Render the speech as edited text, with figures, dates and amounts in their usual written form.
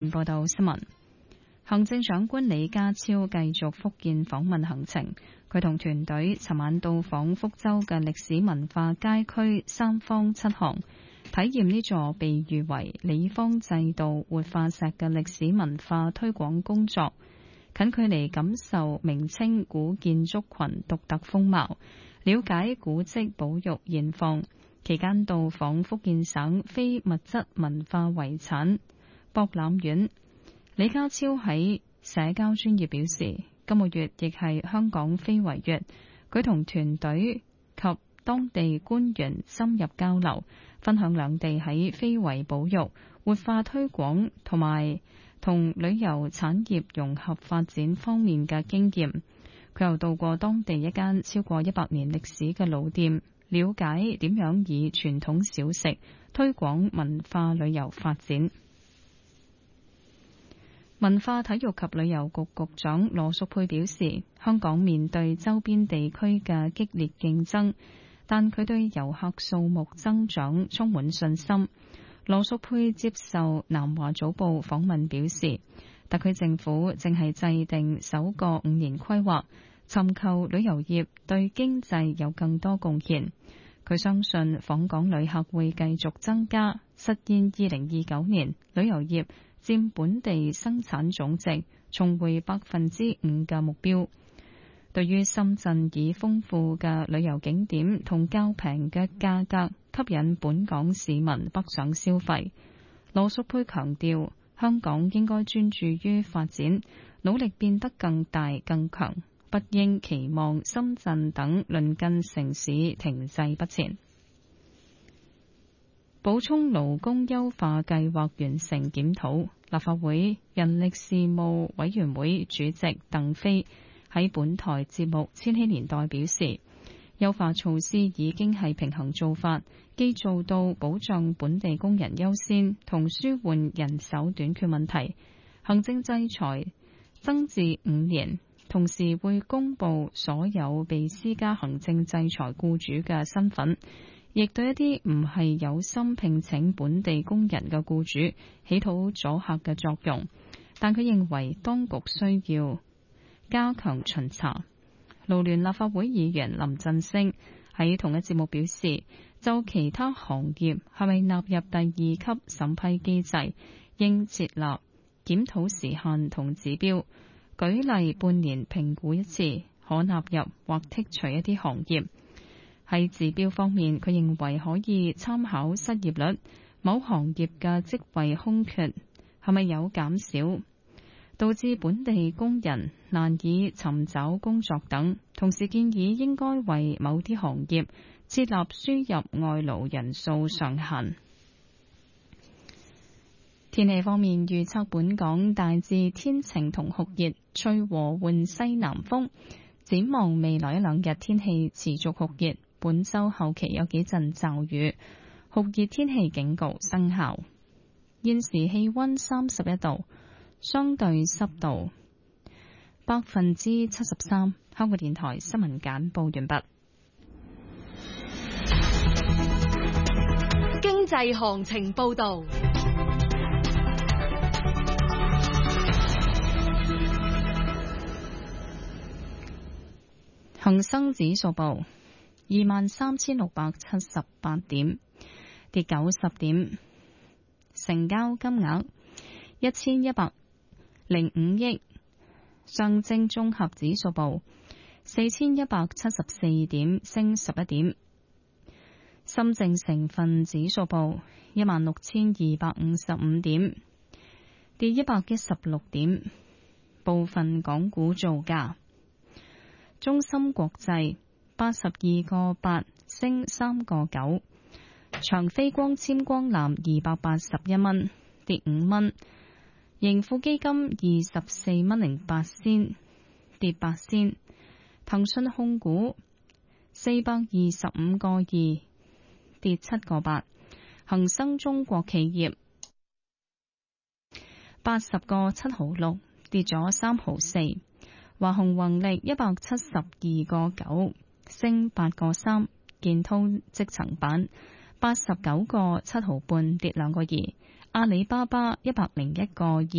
報道新聞。行政長官李家超繼續福建訪問行程，佢同團隊尋晚到訪福州嘅歷史文化街區三坊七巷，體驗呢座被譽為李方制度活化石嘅歷史文化推廣工作，近距離感受明清古建築群獨特風貌，了解古蹟保育現況。期間到訪福建省非物質文化遺產博覽院。李家超喺社交專頁表示，今個月亦係香港非遺月，佢同團隊及當地官員深入交流，分享兩地喺非遺保育、活化推廣同埋同旅遊產業融合發展方面嘅經驗。佢又到過當地一間超過100年歷史嘅老店，了解點樣以傳統小食推廣文化旅遊發展。文化體育及旅遊局局長羅淑佩表示，香港面對周邊地區嘅激烈競爭，但佢對遊客數目增長充滿信心。羅淑佩接受南華早報訪問表示，特區政府正係制定首個5年規劃，尋求旅遊業對經濟有更多貢獻。佢相信訪港旅客會繼續增加，實現2029年旅遊業佔本地生產總值重回5%嘅目標。對於深圳以豐富嘅旅遊景點同較平嘅價格吸引本港市民北上消費，羅淑佩強調，香港應該專注於發展，努力變得更大更強，不應期望深圳等鄰近城市停滯不前。補充勞工優化計劃完成檢討，立法會人力事務委員會主席鄧飛喺本台節目《千禧年代》表示，優化措施已經係平衡做法，既做到保障本地工人優先同舒緩人手短缺問題。行政制裁增至5年，同時會公布所有被施加行政制裁僱主嘅身份，亦對一啲唔係有心聘請本地工人嘅僱主起到阻嚇嘅作用，但佢認為當局需要加強巡查。勞聯立法會議員林振昇喺同一節目表示，就其他行業係咪納入第2級審批機制，應設立檢討時限同指標，舉例半年評估一次，可納入或剔除一啲行業。喺指標方面，佢認為可以參考失業率、某行業嘅職位空缺係咪有減少，導致本地工人難以尋找工作等。同時建議應該為某啲行業設立輸入外勞人數上限。天氣方面，預測本港大致天晴同酷熱，吹和緩西南風。展望未來1-2日天氣持續酷熱，本週後期有幾陣驟雨，酷熱天氣警告生效。現時氣溫31度，相對濕度73%。香港電台新聞簡報完畢。 經濟行情報道。 恒生指數報23,678點，跌90點，成交金額1105億。上證綜合指數報4174點，升11點。深證成分指數報16,255點，跌116點。部分港股造價。中芯國際82個8升3個9，長飛光纖光纜281蚊跌5蚊，盈富基金24蚊08仙跌8仙，騰訊控股425個2跌7個8，恒生中國企業80個7毫6跌咗3毫4。華虹宏力172個9升8個3，建通積層板89個7毫半跌2個2，阿里巴巴101個2